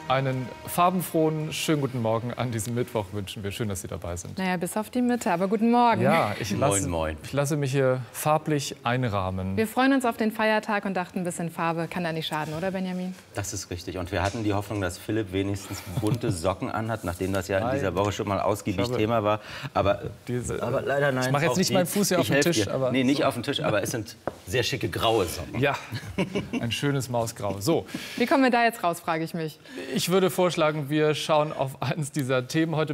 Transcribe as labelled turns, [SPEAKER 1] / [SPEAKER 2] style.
[SPEAKER 1] Einen farbenfrohen, schönen guten Morgen an diesem Mittwoch wünschen wir. Schön, dass Sie dabei sind.
[SPEAKER 2] Naja, bis auf die Mitte, aber guten Morgen.
[SPEAKER 1] Ja, ich lasse mich hier farblich einrahmen.
[SPEAKER 2] Wir freuen uns auf den Feiertag und dachten, ein bisschen Farbe kann da nicht schaden, oder Benjamin?
[SPEAKER 3] Das ist richtig. Und wir hatten die Hoffnung, dass Philipp wenigstens bunte Socken anhat, nachdem das ja in dieser Woche schon mal ausgiebig Thema war. Aber leider nein.
[SPEAKER 1] Ich mache jetzt nicht meinen Fuß hier auf den Tisch.
[SPEAKER 3] Aber nee, nicht auf den Tisch, aber es sind sehr schicke graue Socken.
[SPEAKER 1] Ja, ein schönes Mausgrau. So.
[SPEAKER 2] Wie kommen wir da jetzt raus, frage ich mich.
[SPEAKER 1] Ich würde vorschlagen, wir schauen auf eines dieser Themen heute.